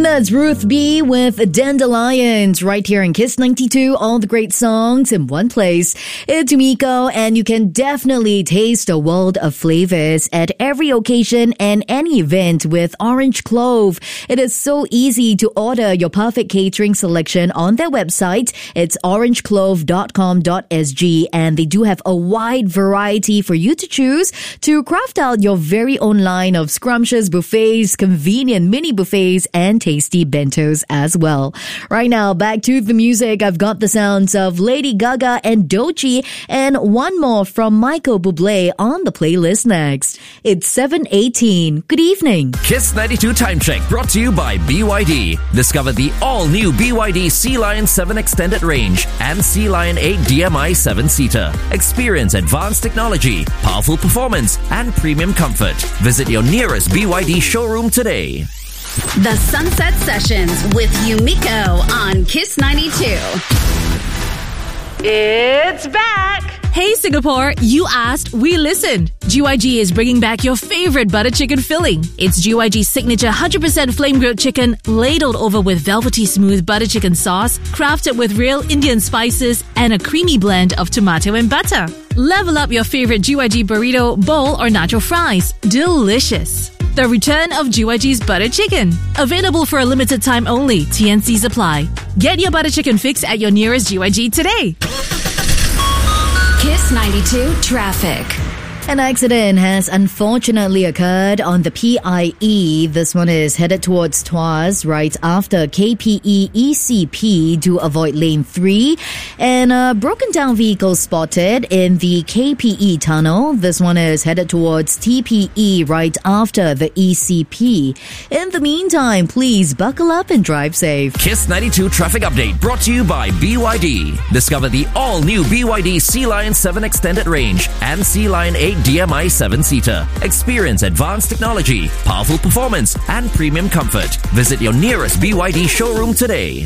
That's Ruth B with Dandelions right here in Kiss 92. All the great songs in one place. It's Umiko, and you can definitely taste a world of flavors at every occasion and any event with Orange Clove. It is so easy to order your perfect catering selection on their website. It's orangeclove.com.sg, and they do have a wide variety for you to choose to craft out your very own line of scrumptious buffets, convenient mini buffets, and tasty bentos as well. Right now, back to the music. I've got the sounds of Lady Gaga and Doechii, and one more from Michael Bublé on the playlist next. It's 7:18. Good evening. Kiss 92 Time Check brought to you by BYD. Discover the all-new BYD Sea Lion 7 Extended Range and Sea Lion 8 DMI 7-seater. Experience advanced technology, powerful performance, and premium comfort. Visit your nearest BYD showroom today. The Sunset Sessions with Umiko on Kiss 92. It's back! Hey Singapore, you asked, we listened. GYG is bringing back your favorite butter chicken filling. It's GYG's signature 100% flame-grilled chicken, ladled over with velvety smooth butter chicken sauce, crafted with real Indian spices, and a creamy blend of tomato and butter. Level up your favorite GYG burrito, bowl, or nacho fries. Delicious. The return of GYG's butter chicken. Available for a limited time only. TNCs apply. Get your butter chicken fix at your nearest GYG today. Kiss 92 Traffic. An accident has unfortunately occurred on the PIE. This one is headed towards Tuas right after KPE ECP to avoid lane 3. And a broken down vehicle spotted in the KPE tunnel. This one is headed towards TPE right after the ECP. In the meantime, please buckle up and drive safe. Kiss 92 Traffic Update brought to you by BYD. Discover the all-new BYD Sea Lion 7 Extended Range and Sea Lion 8 DMI 7-seater. Experience advanced technology, powerful performance, and premium comfort. Visit your nearest BYD showroom today.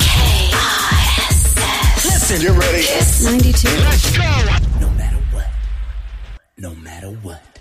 KISS. Listen, you ready? Kiss 92. Let's go. No matter what.